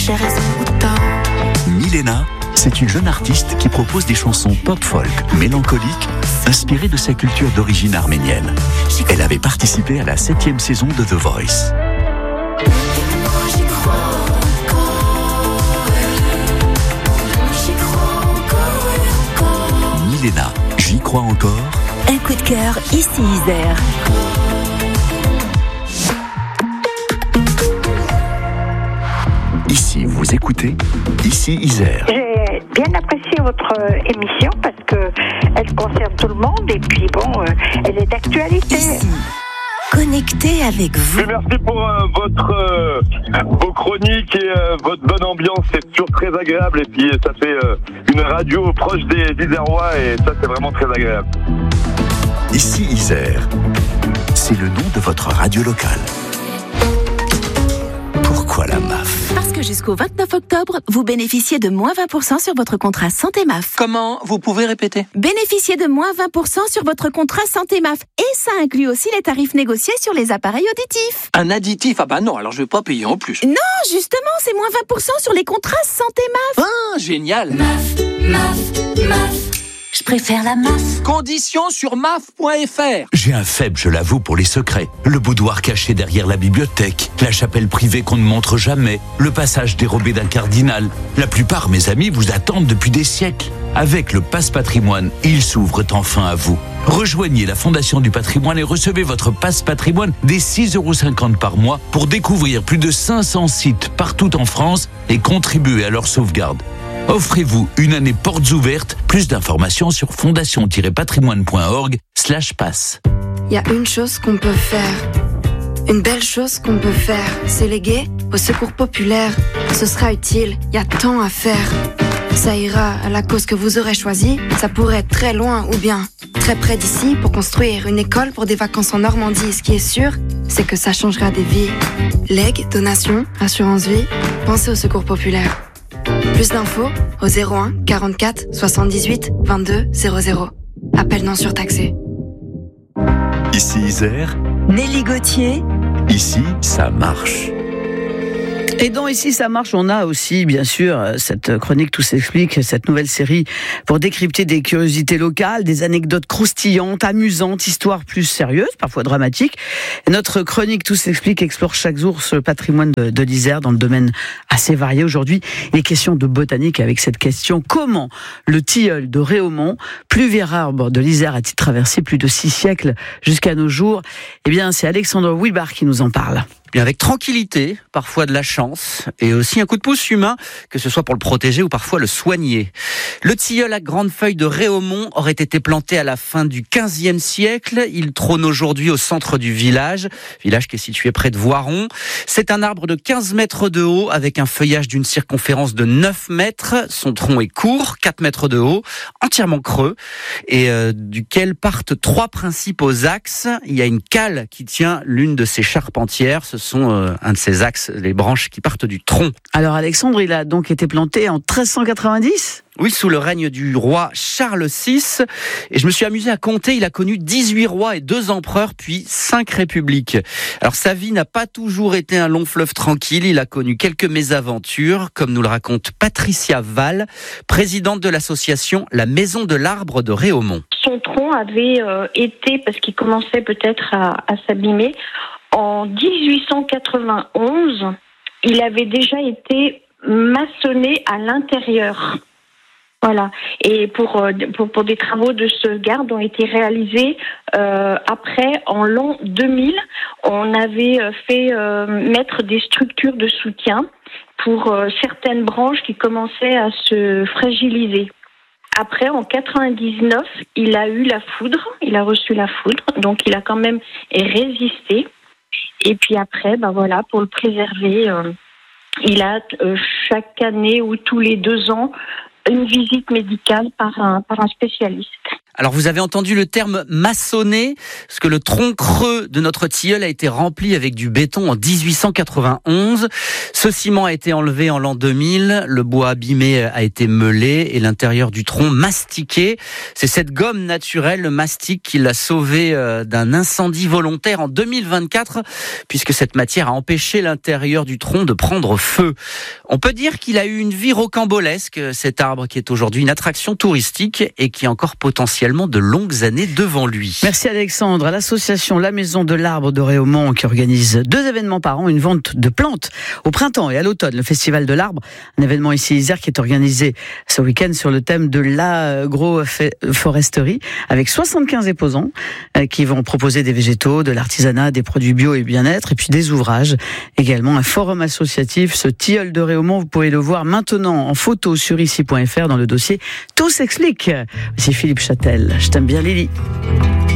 j'ai raison autant. Milena, c'est une jeune artiste qui propose des chansons pop-folk mélancoliques inspirées de sa culture d'origine arménienne. Elle avait participé à la 7e saison de The Voice. Milena, j'y crois encore. Un coup de cœur, ici Isère. Ici, vous écoutez, ici Isère. J'ai bien apprécié votre émission parce que elle concerne tout le monde et puis bon, elle est d'actualité. Ici, connecté avec vous. Mais merci pour vos chroniques et votre bonne ambiance, c'est toujours très agréable et puis ça fait une radio proche des Isérois et ça c'est vraiment très agréable. Ici Isère, c'est le nom de votre radio locale. Pourquoi la MAF ? Parce que jusqu'au 29 octobre, vous bénéficiez de moins 20% sur votre contrat Santé MAF. Comment ? Vous pouvez répéter ? Bénéficiez de moins 20% sur votre contrat Santé MAF. Et ça inclut aussi les tarifs négociés sur les appareils auditifs. Un additif ? Ah bah non, alors je vais pas payer en plus. Non, justement, c'est moins 20% sur les contrats Santé MAF. Ah, génial ! MAF. Je préfère la MAF. Conditions sur maf.fr. J'ai un faible, je l'avoue, pour les secrets. Le boudoir caché derrière la bibliothèque, la chapelle privée qu'on ne montre jamais, le passage dérobé d'un cardinal. La plupart, mes amis, vous attendent depuis des siècles. Avec le Pass Patrimoine, ils s'ouvrent enfin à vous. Rejoignez la Fondation du Patrimoine et recevez votre Pass Patrimoine dès 6,50 € par mois pour découvrir plus de 500 sites partout en France et contribuer à leur sauvegarde. Offrez-vous une année portes ouvertes. Plus d'informations sur fondation-patrimoine.org/pass. Il y a une chose qu'on peut faire. Une belle chose qu'on peut faire. C'est léguer au secours populaire. Ce sera utile, il y a tant à faire. Ça ira à la cause que vous aurez choisie. Ça pourrait être très loin ou bien très près d'ici pour construire une école pour des vacances en Normandie. Ce qui est sûr, c'est que ça changera des vies. Legs, donations, assurance vie, pensez au secours populaire. Plus d'infos au 01 44 78 22 00. Appel non surtaxé. Ici Isère, Nelly Gauthier. ici ça marche. Et donc ici ça marche, on a aussi bien sûr cette chronique Tout s'explique, cette nouvelle série pour décrypter des curiosités locales, des anecdotes croustillantes, amusantes, histoires plus sérieuses, parfois dramatiques. Et notre chronique Tout s'explique explore chaque jour ce patrimoine de l'Isère dans le domaine assez varié. Aujourd'hui, il est question de botanique avec cette question: comment le tilleul de Réaumont, plus vieux arbre de l'Isère, a-t-il traversé plus de 6 siècles jusqu'à nos jours? Eh bien, c'est Alexandre Wilbar qui nous en parle. Et avec tranquillité, parfois de la chance, et aussi un coup de pouce humain, que ce soit pour le protéger ou parfois le soigner. Le tilleul à grandes feuilles de Réaumont aurait été planté à la fin du XVe siècle. Il trône aujourd'hui au centre du village qui est situé près de Voiron. C'est un arbre de 15 mètres de haut avec un feuillage d'une circonférence de 9 mètres. Son tronc est court, 4 mètres de haut, entièrement creux, et duquel partent 3 principaux axes. Il y a une cale qui tient l'une de ces charpentières. Ce sont un de ces axes, les branches qui partent du tronc. Alors Alexandre, il a donc été planté en 1390 ? Oui, sous le règne du roi Charles VI. Et je me suis amusé à compter, il a connu 18 rois et 2 empereurs, puis 5 républiques. Alors sa vie n'a pas toujours été un long fleuve tranquille, il a connu quelques mésaventures, comme nous le raconte Patricia Val, présidente de l'association La Maison de l'Arbre de Réaumont. Son tronc avait été, parce qu'il commençait peut-être à s'abîmer, en 1891, il avait déjà été maçonné à l'intérieur. Voilà. Et pour des travaux de sauvegarde ont été réalisés après, en l'an 2000, on avait fait mettre des structures de soutien pour certaines branches qui commençaient à se fragiliser. Après, en 99, il a eu la foudre, il a reçu la foudre, donc il a quand même résisté. Et puis après, pour le préserver, il a chaque année ou tous les 2 ans une visite médicale par un spécialiste. Alors vous avez entendu le terme maçonné, parce que le tronc creux de notre tilleul a été rempli avec du béton en 1891. Ce ciment a été enlevé en l'an 2000, le bois abîmé a été meulé et l'intérieur du tronc mastiqué. C'est cette gomme naturelle, le mastic, qui l'a sauvé d'un incendie volontaire en 2024, puisque cette matière a empêché l'intérieur du tronc de prendre feu. On peut dire qu'il a eu une vie rocambolesque, cet arbre qui est aujourd'hui une attraction touristique et qui a encore potentiellement de longues années devant lui. Merci Alexandre. À l'association La Maison de l'Arbre de Réaumont qui organise 2 événements par an, une vente de plantes au printemps et à l'automne, le Festival de l'Arbre, un événement ici à Isère qui est organisé ce week-end sur le thème de l'agroforesterie avec 75 exposants qui vont proposer des végétaux, de l'artisanat, des produits bio et bien-être et puis des ouvrages. Également un forum associatif, ce tilleul de Réaumont, vous pouvez le voir maintenant en photo sur ici.fr dans le dossier Tout s'explique. C'est Philippe Châtel. Je t'aime bien Lily.